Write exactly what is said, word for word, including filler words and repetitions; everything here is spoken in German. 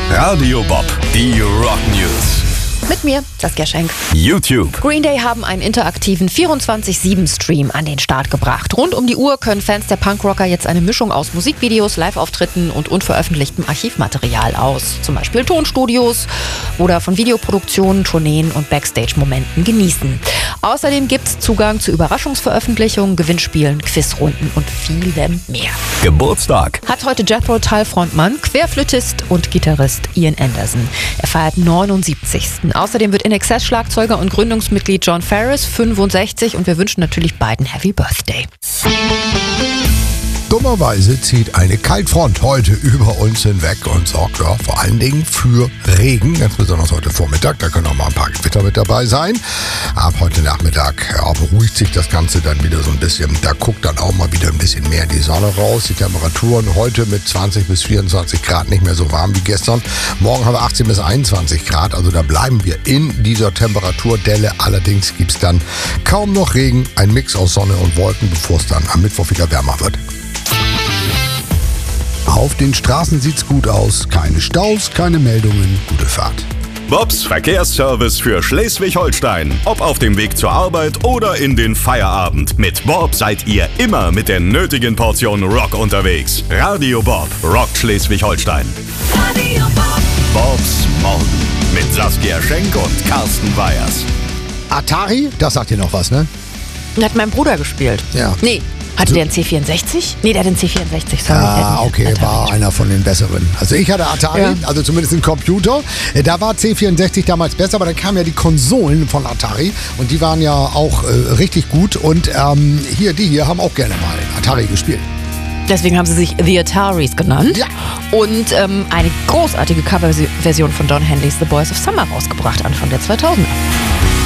Radio Bob, die Rock News. Mit mir, Saskia Schenk. YouTube. Green Day haben einen interaktiven vierundzwanzig sieben Stream an den Start gebracht. Rund um die Uhr können Fans der Punkrocker jetzt eine Mischung aus Musikvideos, Live-Auftritten und unveröffentlichtem Archivmaterial aus zum Beispiel Tonstudios oder von Videoproduktionen, Tourneen und Backstage-Momenten genießen. Außerdem gibt es Zugang zu Überraschungsveröffentlichungen, Gewinnspielen, Quizrunden und vielem mehr. Geburtstag. Hat heute Jethro Tull Frontmann, Querflötist und Gitarrist Ian Anderson. Er feiert neunundsiebzigsten Außerdem wird I N X S Schlagzeuger und Gründungsmitglied Jon Farriss fünfundsechzig und wir wünschen natürlich beiden Happy Birthday. Dummerweise zieht eine Kaltfront heute über uns hinweg und sorgt ja, vor allen Dingen für Regen, ganz besonders heute Vormittag. Da können auch mal ein paar Gewitter mit dabei sein. Ab heute Nachmittag ja, beruhigt sich das Ganze dann wieder so ein bisschen. Da guckt dann auch mal wieder ein bisschen mehr die Sonne raus. Die Temperaturen heute mit zwanzig bis vierundzwanzig Grad nicht mehr so warm wie gestern. Morgen haben wir achtzehn bis einundzwanzig Grad, also da bleiben wir in dieser Temperaturdelle. Allerdings gibt es dann kaum noch Regen, ein Mix aus Sonne und Wolken, bevor es dann am Mittwoch wieder wärmer wird. Auf den Straßen sieht's gut aus. Keine Staus, keine Meldungen. Gute Fahrt. Bobs Verkehrsservice für Schleswig-Holstein. Ob auf dem Weg zur Arbeit oder in den Feierabend. Mit Bob seid ihr immer mit der nötigen Portion Rock unterwegs. Radio Bob rockt Schleswig-Holstein. Radio Bob. Bobs Morgen mit Saskia Schenk und Carsten Weyers. Atari, das sagt dir noch was, ne? Hat mein Bruder gespielt. Ja. Nee. Hatte der einen C vierundsechzig? Nee, der hat einen C vierundsechzig. Sorry. Ah, okay, war einer von den besseren. Also ich hatte Atari, Ja. also zumindest einen Computer. Da war C vierundsechzig damals besser, aber dann kamen ja die Konsolen von Atari und die waren ja auch äh, richtig gut. Und ähm, hier, die hier haben auch gerne mal Atari gespielt. Deswegen haben sie sich The Ataris genannt. Ja. Und ähm, eine großartige Coverversion von Don Henleys The Boys of Summer rausgebracht, Anfang der zweitausender.